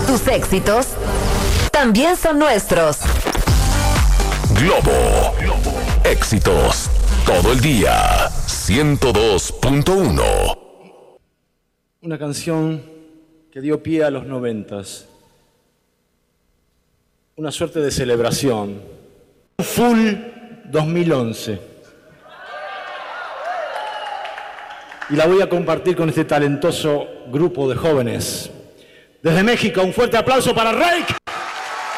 Tus éxitos también son nuestros. Globo. Éxitos todo el día. 102.1. Una canción que dio pie a los 90s. Una suerte de celebración. Full 2011. Y la voy a compartir con este talentoso grupo de jóvenes. Desde México, un fuerte aplauso para Reik.